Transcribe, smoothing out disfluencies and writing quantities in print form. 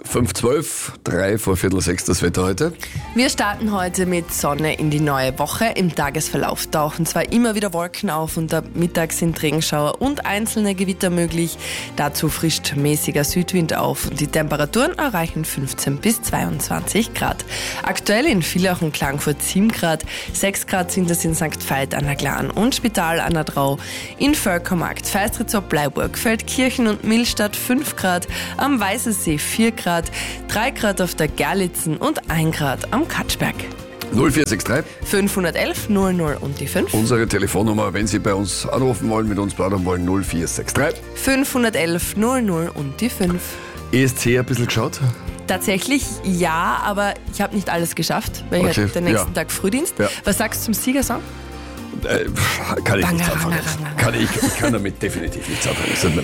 5:12, 3 vor Viertel 6 das Wetter heute. Wir starten heute mit Sonne in die neue Woche. Im Tagesverlauf tauchen zwar immer wieder Wolken auf und ab Mittag sind Regenschauer und einzelne Gewitter möglich. Dazu frischt mäßiger Südwind auf und die Temperaturen erreichen 15 bis 22 Grad. Aktuell in Villach und Klagenfurt 7 Grad, 6 Grad sind es in St. Veit an der Glan und Spital an der Drau, in Völkermarkt, Feistritz-ob Bleiburg, Feldkirchen und Millstatt 5 Grad, am Weißensee 4 Grad, 3 Grad auf der Gerlitzen und 1 Grad am Katschberg. 0463 511 00 und die 5. Unsere Telefonnummer, wenn Sie bei uns anrufen wollen, mit uns plaudern wollen, 0463 511 00 und die 5. ESC ein bisschen geschaut? Tatsächlich ja, aber ich habe nicht alles geschafft, weil ich hatte den nächsten Tag Frühdienst. Ja. Was sagst du zum Siegersong? Kann ich Banga, nichts anfangen. Banga, Banga. Ich kann damit definitiv nichts anfangen.